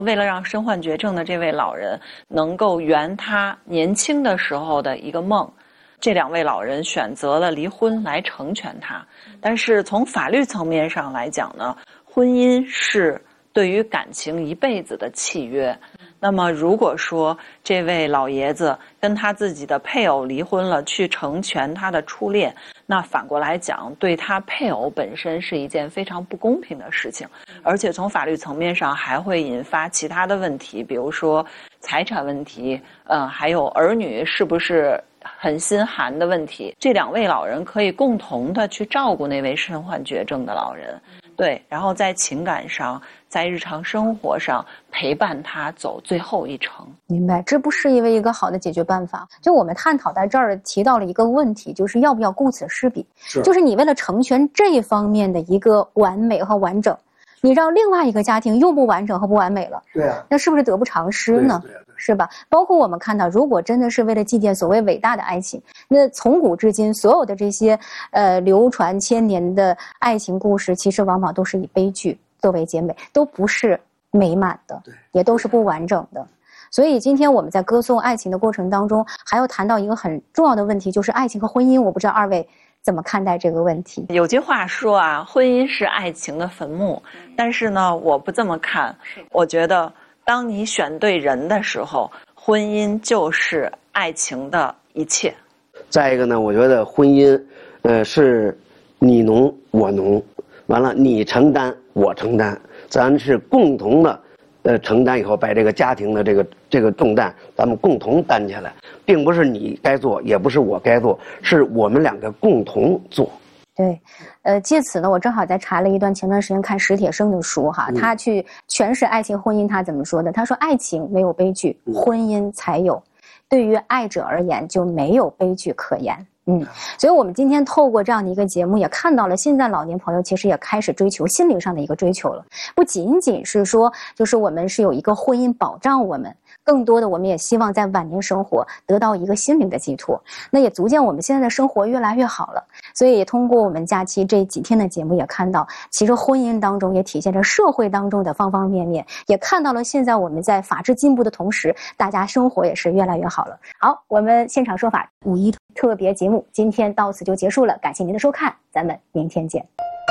为了让身患绝症的这位老人能够圆他年轻的时候的一个梦，这2位老人选择了离婚来成全他。但是从法律层面上来讲呢，婚姻是对于感情一辈子的契约。那么如果说这位老爷子跟他自己的配偶离婚了，去成全他的初恋，那反过来讲，对他配偶本身是一件非常不公平的事情，而且从法律层面上还会引发其他的问题，比如说财产问题，还有儿女是不是很心寒的问题。这2位老人可以共同的去照顾那位身患绝症的老人，对，然后在情感上，在日常生活上陪伴他走最后一程。 明白，这不失为一个好的解决办法。就我们探讨在这儿提到了一个问题，就是要不要顾此失彼，就是你为了成全这一方面的一个完美和完整，你让另外一个家庭又不完整和不完美了， 对啊， 那是不是得不偿失呢？ 对， 是吧？包括我们看到，如果真的是为了祭奠所谓伟大的爱情，那从古至今所有的这些流传千年的爱情故事，其实往往都是以悲剧作为结尾，都不是美满的，也都是不完整的。所以今天我们在歌颂爱情的过程当中，还要谈到一个很重要的问题，就是爱情和婚姻。我不知道2位怎么看待这个问题？ 有句话说啊，婚姻是爱情的坟墓，但是呢，我不这么看。我觉得当你选对人的时候，婚姻就是爱情的一切。 再一个呢，我觉得婚姻是你侬我侬，完了你承担我承担，咱是共同的承担以后，把这个家庭的这个重担咱们共同担起来，并不是你该做，也不是我该做，是我们2个共同做。 对，借此呢，我正好在查了一段前段时间看史铁生的书哈，他去诠释爱情婚姻，他怎么说的？他说爱情没有悲剧，婚姻才有，对于爱者而言就没有悲剧可言。所以我们今天透过这样的一个节目，也看到了现在老年朋友其实也开始追求心灵上的一个追求了，不仅仅是说就是我们是有一个婚姻保障我们，更多的我们也希望在晚年生活得到一个心灵的寄托。那也足见我们现在的生活越来越好了。所以也通过我们假期这几天的节目，也看到其实婚姻当中也体现着社会当中的方方面面，也看到了现在我们在法治进步的同时，大家生活也是越来越好了。好，我们现场说法五一特别节目今天到此就结束了，感谢您的收看，咱们明天见。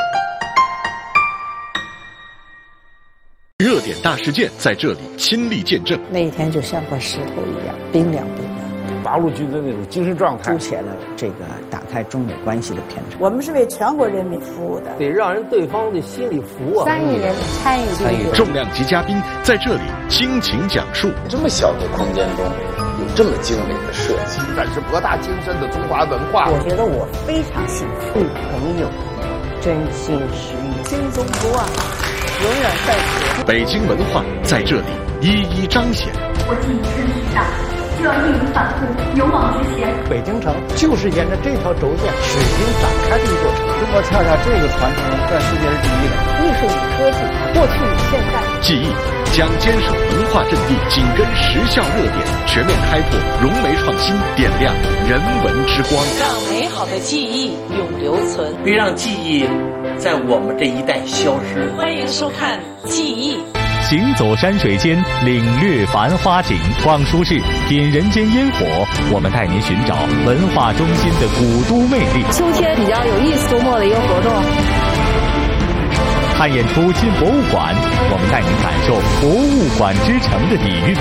热点大事件在这里亲历见证， 那一天就像块石头一样冰凉冰凉。 八路军的那种精神状态， 凸显了这个打开中美关系的偏差。 我们是为全国人民服务的， 得让人对方的心里服啊。 3亿人参与重量级嘉宾在这里倾情讲述。 这么小的空间中有这么精美的设计， 展示博大精深的中华文化。 我觉得我非常幸福， 朋友真心实意， 新中国啊，永远在此。 北京文化在这里一一彰显。 我尽身之大，就要义无反顾，勇往直前。 北京城就是沿着这条轴线水平展开的一座城。中国恰恰这个传承在世界是第一的。 艺术与科技，过去与现在。 记忆将坚守文化阵地，紧跟时效热点，全面开拓融媒创新，点亮人文之光， 让美好的记忆永留存， 别让记忆在我们这一代消失。 欢迎收看《记忆》。 行走山水间，领略繁花景；逛书市，品人间烟火。我们带您寻找文化中心的古都魅力。 秋天比较有意思，周末的一个活动。 看演出进博物馆，我们带您感受博物馆之城的底蕴。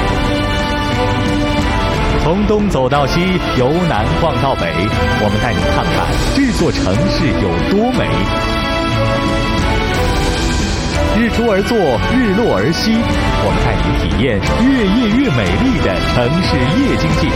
从东走到西，由南逛到北，我们带您看看这座城市有多美。日出而作，日落而息，我们带您体验越夜越美丽的城市夜经济，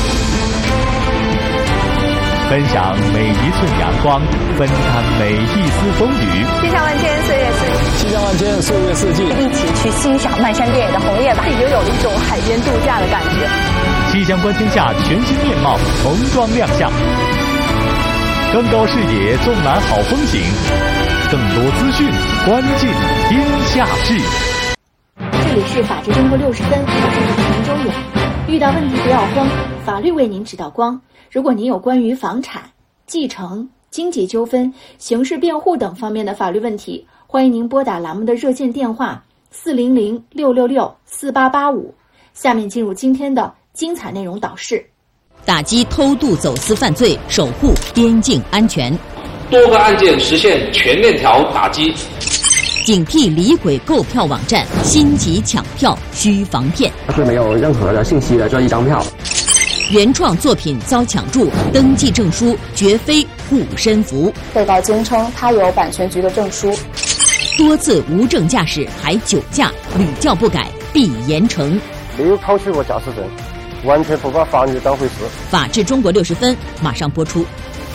分享每一寸阳光，分担每一丝风雨。 气象万千，岁月四季。 气象万千，岁月四季。 一起去欣赏漫山遍野的红叶吧，已经有了一种海边度假的感觉。 气象观天下全新面貌重装亮相，更高视野，纵览好风景。更多资讯，关进天下事。 这里是法治中国60分，我是主持人周远。遇到问题不要慌，法律为您指导光。如果您有关于房产、继承、经济纠纷、刑事辩护等方面的法律问题，欢迎您拨打栏目的热线电话 400-666-4885。下面进入今天的精彩内容导视。 打击偷渡走私犯罪，守护边境安全。 多个案件实现全链条打击。 警惕离轨购票网站，心急抢票需防骗。 是没有任何的信息的这一张票。 原创作品遭抢注，登记证书绝非护身符。 被告坚称他有版权局的证书。 多次无证驾驶还酒驾，屡教不改必严惩。 没有考取过驾驶证，完全不把法律当回事。 法治中国60分马上播出。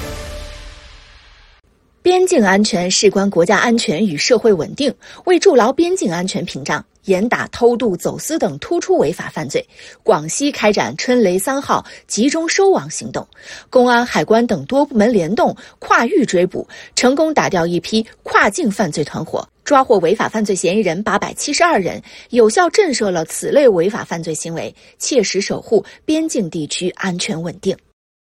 边境安全事关国家安全与社会稳定，为筑牢边境安全屏障，严打偷渡、走私等突出违法犯罪，广西开展春雷3号集中收网行动，公安、海关等多部门联动，跨域追捕，成功打掉一批跨境犯罪团伙，抓获违法犯罪嫌疑人872人，有效震慑了此类违法犯罪行为，切实守护边境地区安全稳定。